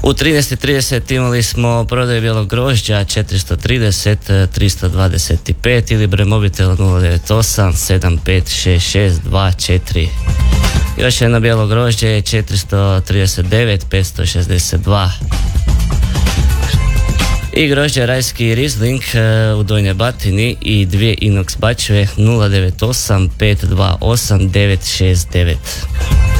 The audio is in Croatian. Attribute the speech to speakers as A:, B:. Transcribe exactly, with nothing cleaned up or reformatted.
A: U trinaest i trideset imali smo prodaju bijelog grožđa četiristo trideset tristo dvadeset pet ili broj mobitela nula devet osam sedam pet šest šest dva četiri. Još jedno bijelo grožđe je četiristo trideset devet petsto šezdeset dva. I grožđe rajski Riesling u Donjoj Batini i dvije inox bačve nula devet osam pet dva osam devet šest devet.